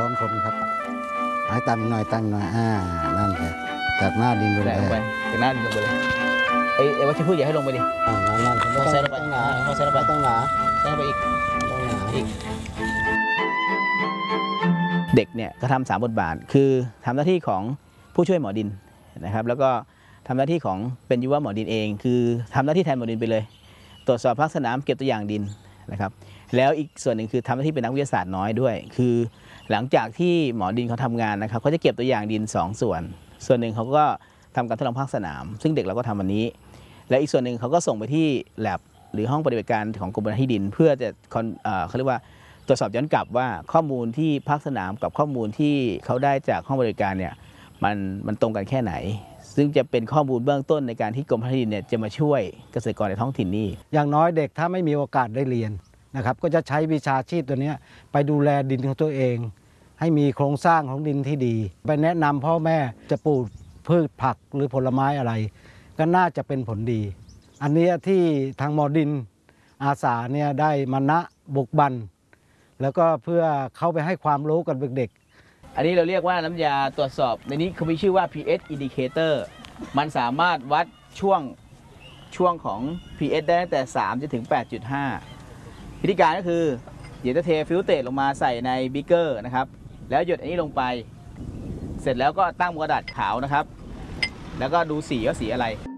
ซ้อนคนครับให้ตั้งหน่อยนั่นแหละจากหน้าดินไปเลยจากหน้าดินลงไปเลยไอ้วัชพืชอย่าให้ลงไปดินั่นต้องใส่ลงไปต้องใส่ลงไปต้องหนาใส่ลงไปอีกต้องหนาอีกเด็กเนี่ยก็ทำ3 บทบาทคือทำหน้าที่ของผู้ช่วยหมอดินนะครับแล้วก็ทำหน้าที่ของเป็นยุวหมอดินเองคือทำหน้าที่แทนหมอดินไปเลยตรวจสอบภาคสนามเก็บตัวอย่างดินนะครับแล้วอีกส่วนหนึ่งคือทำหน้าที่เป็นนักวิทยาศาสตร์น้อยด้วยคือหลังจากที่หมอดินเขาทำงานนะครับเขาจะเก็บตัวอย่างดิน2 ส่วนหนึ่งเขาก็ทำการทดลองภาคสนามซึ่งเด็กเราก็ทำวันนี้และอีกส่วนหนึ่งเขาก็ส่งไปที่ lab หรือห้องปฏิบัติการของกรมที่ดินเพื่อจะเขาเรียกว่าตรวจสอบย้อนกลับว่าข้อมูลที่ภาคสนามกับข้อมูลที่เขาได้จากห้องบริการเนี่ยมันตรงกันแค่ไหนซึ่งจะเป็นข้อมูลเบื้องต้นในการที่กรมที่ดินเนี่ยจะมาช่วยเกษตรกรในท้องถิ่นนี้อย่างน้อยเด็กถ้าไม่มีโอกาสได้เรียนนะครับก็จะใช้วิชาชีพตัวนี้ไปดูแลดินของตัวเองให้มีโครงสร้างของดินที่ดีไปแนะนำพ่อแม่จะปลูกพืชผักหรือผลไม้อะไรก็น่าจะเป็นผลดีอันนี้ที่ทางหมอดินอาสาเนี่ยได้มานะบุกบันแล้วก็เพื่อเข้าไปให้ความรู้กับเด็กๆอันนี้เราเรียกว่าน้ำยาตรวจสอบในนี้เขามีชื่อว่า pH indicator มันสามารถวัดช่วงของ pH ได้ตั้งแต่3จนถึง 8.5 วิธีการก็คือเดี๋ยวจะเทฟิลเตรลงมาใส่ในบิ๊กเกอร์นะครับแล้วหยดอันนี้ลงไปเสร็จแล้วก็ตั้งกระดาษขาวนะครับแล้วก็ดูสีว่าสีอะไร